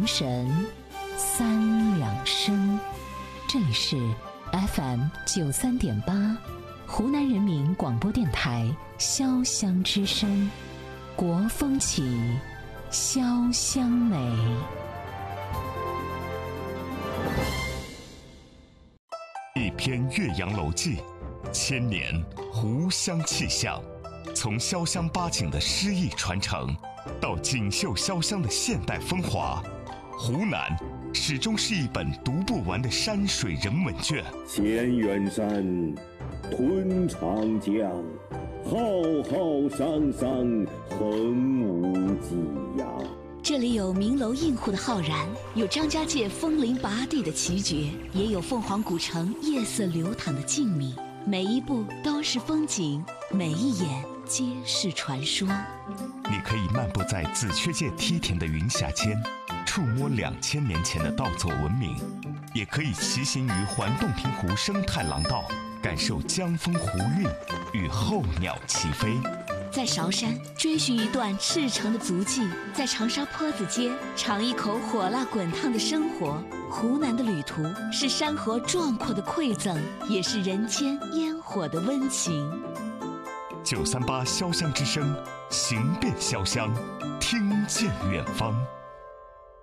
凝神，三两声。这里是 FM93.8，湖南人民广播电台潇湘之声，国风起，潇湘美。 一篇岳阳楼记，千年湖湘气象。从潇湘八景的诗意传承，到锦绣潇湘的现代风华，湖南始终是一本读不完的山水人文卷。 千远山，吞长江，浩浩汤汤，横无际呀。 这里有名楼映户的浩然，有张家界枫林拔地的奇绝，也有凤凰古城夜色流淌的静谧。每一步都是风景，每一眼皆是传说。 你可以漫步在紫雀界梯田的云霞间，触摸2000年前的稻作文明，也可以骑行于环洞庭湖生态廊道，感受江风湖韵与候鸟齐飞。 在韶山追寻一段赤诚的足迹，在长沙坡子街尝一口火辣滚烫的生活。湖南的旅途是山河壮阔的馈赠，也是人间烟火的温情。 938潇湘之声，行遍潇湘，听见远方。